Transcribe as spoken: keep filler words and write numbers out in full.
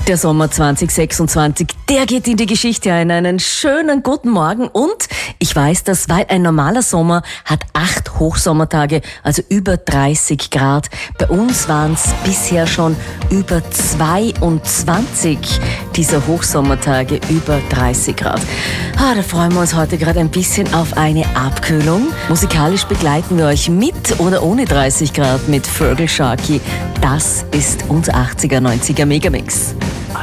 Der Sommer zwanzig sechsundzwanzig, der geht in die Geschichte ein. Einen schönen guten Morgen und ich weiß das, weil ein normaler Sommer hat acht Hochsommertage, also über dreißig Grad. Bei uns waren es bisher schon über zweiundzwanzig dieser Hochsommertage, über dreißig Grad. Ah, da freuen wir uns heute gerade ein bisschen auf eine Abkühlung. Musikalisch begleiten wir euch mit oder ohne dreißig Grad mit Vögel Sharky. Das ist unser achtziger, neunziger Megamix.